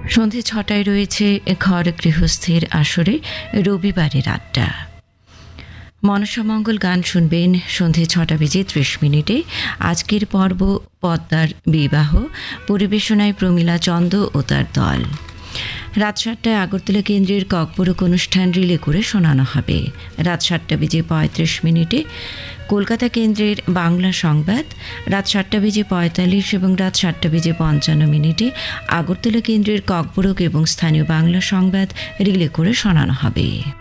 সন্ধে ৬টায় রয়েছে ঘর গৃহস্থের আসরে রবিবারের আড্ডা। মনসামঙ্গল গান শুনবেন সন্ধে ৬:৩০ আজকের পর্ব পদ্মার বিবাহ, পরিবেশনায় প্রমীলা চন্দ ও তার দল। রাত ৭টায় আগরতলা কেন্দ্রের ককবরক অনুষ্ঠান রিলে করে শোনানো হবে। রাত ৭:৩৫ কলকাতা কেন্দ্রের বাংলা সংবাদ, রাত ৭:৪৫ এবং রাত ৭:৫৫ আগরতলা কেন্দ্রের ককবরক এবং স্থানীয় বাংলা সংবাদ রিলে করে শোনানো হবে।